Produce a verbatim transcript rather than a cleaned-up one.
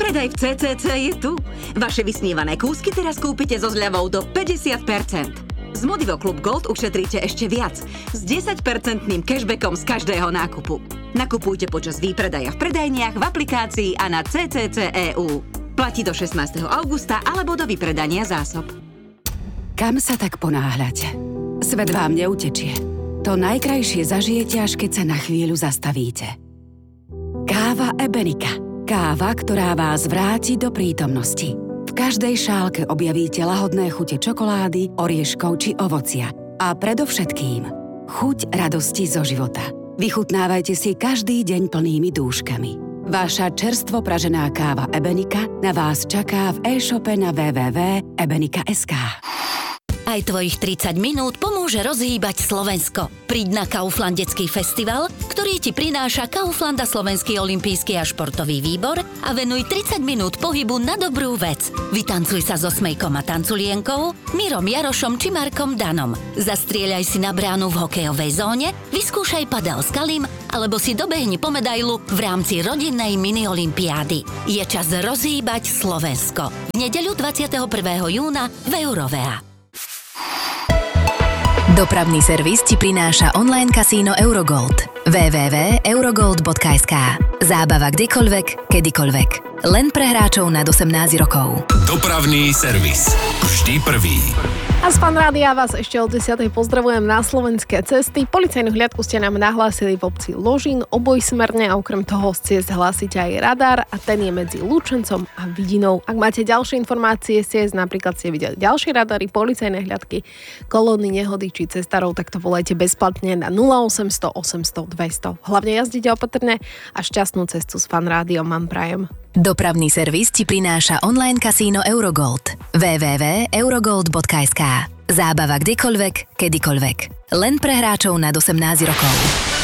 Výpredaj v cé cé cé je tu. Vaše vysnívané kúsky teraz kúpite so zľavou do päťdesiat percent. Z Modivo Club Gold ušetríte ešte viac s desať percentným cashbackom z každého nákupu. Nakupujte počas výpredaja v predajniach, v aplikácii a na cé cé cé bodka é ú. Platí do šestnásteho augusta alebo do vypredania zásob. Kam sa tak ponáhľate? Svet vám neutečie. To najkrajšie zažijete, až keď sa na chvíľu zastavíte. Káva Ebenika. Káva, ktorá vás vráti do prítomnosti. V každej šálke objavíte lahodné chute čokolády, orieškov či ovocia. A predovšetkým chuť radosti zo života. Vychutnávajte si každý deň plnými dúškami. Vaša čerstvo pražená káva Ebenika na vás čaká v e-shope na w w w bodka ebenika bodka es ká. Aj tvojich tridsať minút pomôže rozhýbať Slovensko. Príď na Kauflandecký festival, ktorý ti prináša Kaufland a Slovenský olympijský a športový výbor a venuj tridsať minút pohybu na dobrú vec. Vytancuj sa so Smejkom a Tanculienkou, Mirom Jarošom či Markom Danom. Zastrieľaj si na bránu v hokejovej zóne, vyskúšaj padel s Kalim alebo si dobehni po medailu v rámci rodinnej mini-olympiády. Je čas rozhýbať Slovensko. V nedeľu dvadsiateho prvého júna v Eurovea. Dopravný servis ti prináša online kasíno Eurogold. w w w bodka eurogold bodka es ká. Zábava kdekoľvek, kedykoľvek. Len pre hráčov nad osemnásť rokov. Dopravný servis. Vždy prvý. A z Fan Rádia vás ešte od desiatej pozdravujem na slovenské cesty. Policajnú hliadku ste nám nahlásili v obci Ložín obojsmerne a okrem toho z ciest hlásite aj radar a ten je medzi Lučencom a Vidinou. Ak máte ďalšie informácie z ciest, napríklad ste videli ďalšie radary, policajné hliadky, kolóny, nehody či cestárov, tak to volajte bezplatne na nula osemsto osemsto dvesto. Hlavne jazdite opatrne a šťastnú cestu s Fan Rádiom vám prajem. Dopravný servis ti prináša online kasíno Eurogold. w w w bodka eurogold bodka es ká. Zábava kdekoľvek, kedykoľvek. Len pre hráčov nad osemnásť rokov.